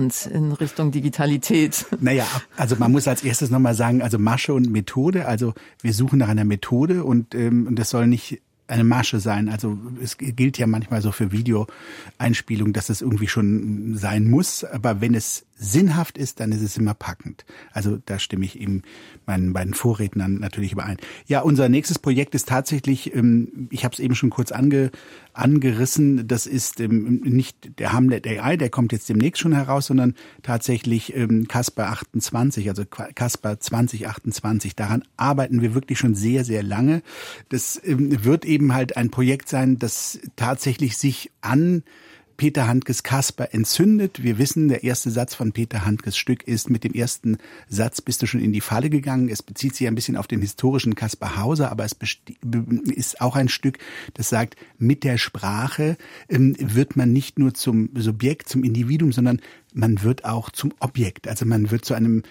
Abstand in Richtung Digitalität? Naja, also man muss als erstes nochmal sagen, also Masche und Methode, also wir suchen nach einer Methode und das soll nicht eine Masche sein. Also es gilt ja manchmal so für Videoeinspielungen, dass es irgendwie schon sein muss. Aber wenn es sinnhaft ist, dann ist es immer packend. Also da stimme ich eben meinen beiden Vorrednern natürlich überein. Ja, unser nächstes Projekt ist tatsächlich, ich habe es eben schon kurz angerissen, das ist nicht der Hamlet AI, der kommt jetzt demnächst schon heraus, sondern tatsächlich Caspar 28, also Caspar 2028. Daran arbeiten wir wirklich schon sehr, sehr lange. Das wird eben halt ein Projekt sein, das tatsächlich sich an Peter Handkes Caspar entzündet. Wir wissen, der erste Satz von Peter Handkes Stück ist: Mit dem ersten Satz bist du schon in die Falle gegangen. Es bezieht sich ein bisschen auf den historischen Caspar Hauser, aber es ist auch ein Stück, das sagt, mit der Sprache wird man nicht nur zum Subjekt, zum Individuum, sondern man wird auch zum Objekt. Also man wird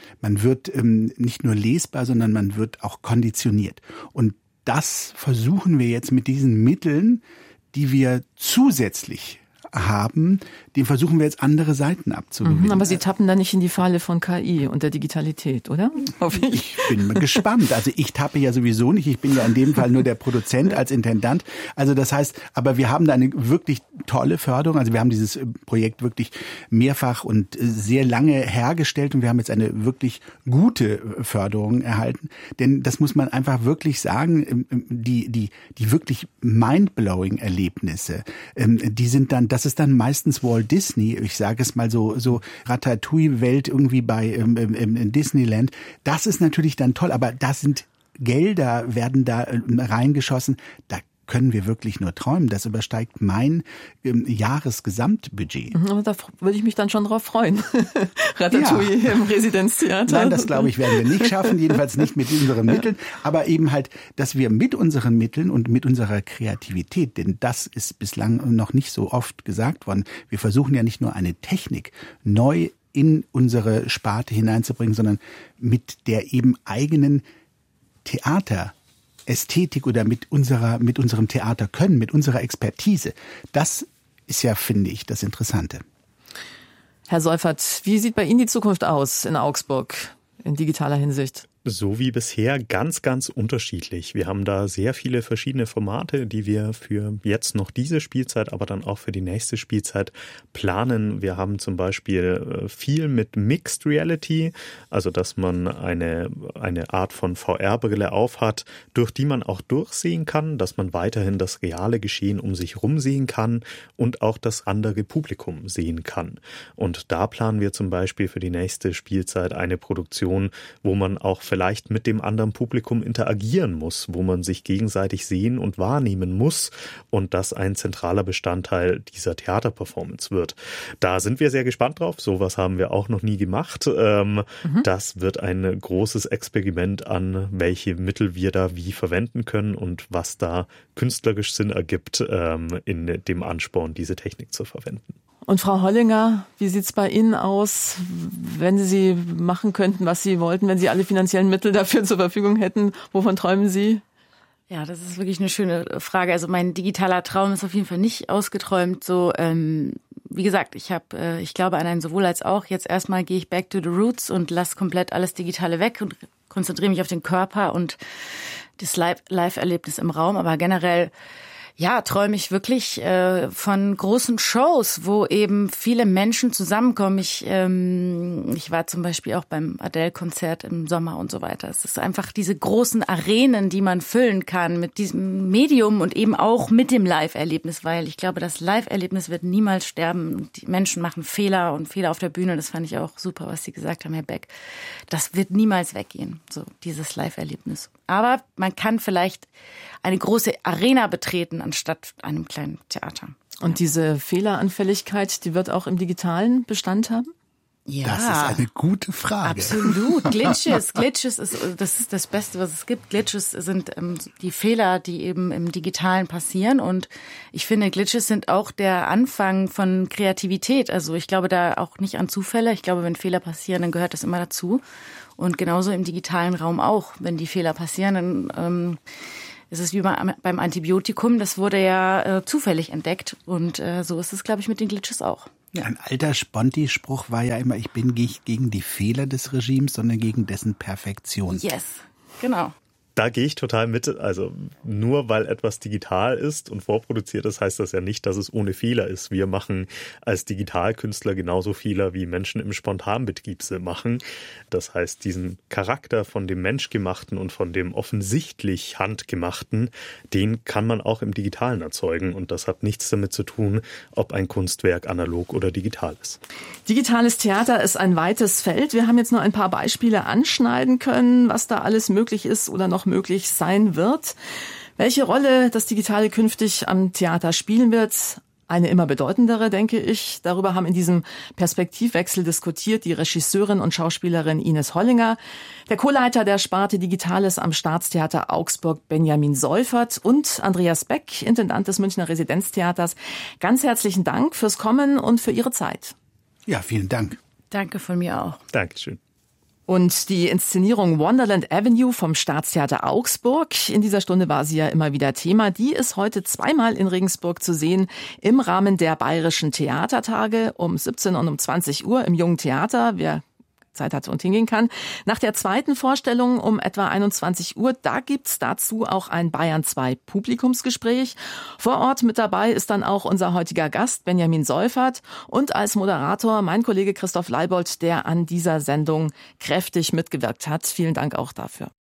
nicht nur lesbar, sondern man wird auch konditioniert. Und das versuchen wir jetzt mit diesen Mitteln, die wir zusätzlich haben, dem versuchen wir jetzt andere Seiten abzugewinnen. Aber Sie tappen da nicht in die Falle von KI und der Digitalität, oder? Ich bin mal gespannt. Also ich tappe ja sowieso nicht. Ich bin ja in dem Fall nur der Produzent als Intendant. Also das heißt, aber wir haben da eine wirklich tolle Förderung. Also wir haben dieses Projekt wirklich mehrfach und sehr lange hergestellt und wir haben jetzt eine wirklich gute Förderung erhalten. Denn das muss man einfach wirklich sagen, die wirklich mindblowing Erlebnisse, die sind dann, das ist dann meistens Walt Disney, ich sage es mal so Ratatouille-Welt irgendwie bei in Disneyland. Das ist natürlich dann toll, aber da sind Gelder, werden da reingeschossen, da können wir wirklich nur träumen. Das übersteigt mein Jahresgesamtbudget. Aber da würde ich mich dann schon drauf freuen. Ratatouille im Residenztheater. Nein, das glaube ich, werden wir nicht schaffen, jedenfalls nicht mit unseren Mitteln. Aber eben halt, dass wir mit unseren Mitteln und mit unserer Kreativität, denn das ist bislang noch nicht so oft gesagt worden, wir versuchen ja nicht nur eine Technik neu in unsere Sparte hineinzubringen, sondern mit der eben eigenen Theaterästhetik oder mit unserem Theaterkönnen, mit unserer Expertise. Das ist ja, finde ich, das Interessante. Herr Seufert, wie sieht bei Ihnen die Zukunft aus in Augsburg in digitaler Hinsicht? So wie bisher ganz, ganz unterschiedlich. Wir haben da sehr viele verschiedene Formate, die wir für jetzt noch diese Spielzeit, aber dann auch für die nächste Spielzeit planen. Wir haben zum Beispiel viel mit Mixed Reality, also dass man eine Art von VR-Brille aufhat, durch die man auch durchsehen kann, dass man weiterhin das reale Geschehen um sich herum sehen kann und auch das andere Publikum sehen kann. Und da planen wir zum Beispiel für die nächste Spielzeit eine Produktion, wo man auch vielleicht mit dem anderen Publikum interagieren muss, wo man sich gegenseitig sehen und wahrnehmen muss und das ein zentraler Bestandteil dieser Theaterperformance wird. Da sind wir sehr gespannt drauf. Sowas haben wir auch noch nie gemacht. Das wird ein großes Experiment an, welche Mittel wir da wie verwenden können und was da künstlerisch Sinn ergibt in dem Ansporn, diese Technik zu verwenden. Und Frau Hollinger, wie sieht's bei Ihnen aus, wenn Sie machen könnten, was Sie wollten, wenn Sie alle finanziellen Mittel dafür zur Verfügung hätten? Wovon träumen Sie? Ja, das ist wirklich eine schöne Frage. Also mein digitaler Traum ist auf jeden Fall nicht ausgeträumt. So, wie gesagt, ich glaube an ein sowohl als auch. Jetzt erstmal gehe ich back to the roots und lasse komplett alles Digitale weg und konzentriere mich auf den Körper und das Live-Erlebnis im Raum. Aber generell träume ich wirklich von großen Shows, wo eben viele Menschen zusammenkommen. Ich war zum Beispiel auch beim Adele-Konzert im Sommer und so weiter. Es ist einfach diese großen Arenen, die man füllen kann mit diesem Medium und eben auch mit dem Live-Erlebnis, weil ich glaube, das Live-Erlebnis wird niemals sterben. Die Menschen machen Fehler und Fehler auf der Bühne. Das fand ich auch super, was Sie gesagt haben, Herr Beck. Das wird niemals weggehen, so dieses Live-Erlebnis. Aber man kann vielleicht eine große Arena betreten, anstatt einem kleinen Theater. Und diese Fehleranfälligkeit, die wird auch im digitalen Bestand haben? Ja. Das ist eine gute Frage. Absolut. Glitches das ist das Beste, was es gibt. Glitches sind die Fehler, die eben im Digitalen passieren. Und ich finde, Glitches sind auch der Anfang von Kreativität. Also ich glaube da auch nicht an Zufälle. Ich glaube, wenn Fehler passieren, dann gehört das immer dazu. Und genauso im digitalen Raum auch. Wenn die Fehler passieren, dann es ist wie beim Antibiotikum, das wurde ja zufällig entdeckt und so ist es, glaube ich, mit den Glitches auch. Ja. Ein alter Sponti-Spruch war ja immer, ich bin nicht gegen die Fehler des Regimes, sondern gegen dessen Perfektion. Yes, genau. Da gehe ich total mit. Also nur weil etwas digital ist und vorproduziert ist, heißt das ja nicht, dass es ohne Fehler ist. Wir machen als Digitalkünstler genauso Fehler, wie Menschen im Spontanbetrieb sie machen. Das heißt, diesen Charakter von dem Menschgemachten und von dem offensichtlich Handgemachten, den kann man auch im Digitalen erzeugen. Und das hat nichts damit zu tun, ob ein Kunstwerk analog oder digital ist. Digitales Theater ist ein weites Feld. Wir haben jetzt nur ein paar Beispiele anschneiden können, was da alles möglich ist oder noch möglich sein wird. Welche Rolle das Digitale künftig am Theater spielen wird, eine immer bedeutendere, denke ich. Darüber haben in diesem Perspektivwechsel diskutiert die Regisseurin und Schauspielerin Ines Hollinger, der Co-Leiter der Sparte Digitales am Staatstheater Augsburg Benjamin Seufert und Andreas Beck, Intendant des Münchner Residenztheaters. Ganz herzlichen Dank fürs Kommen und für Ihre Zeit. Ja, vielen Dank. Danke von mir auch. Dankeschön. Und die Inszenierung Wonderland Avenue vom Staatstheater Augsburg, in dieser Stunde war sie ja immer wieder Thema, die ist heute zweimal in Regensburg zu sehen im Rahmen der Bayerischen Theatertage um 17 und um 20 Uhr im Jungen Theater. Wer Zeit hat und hingehen kann. Nach der zweiten Vorstellung um etwa 21 Uhr, da gibt's dazu auch ein Bayern 2 Publikumsgespräch. Vor Ort mit dabei ist dann auch unser heutiger Gast Benjamin Seufert und als Moderator mein Kollege Christoph Leibold, der an dieser Sendung kräftig mitgewirkt hat. Vielen Dank auch dafür.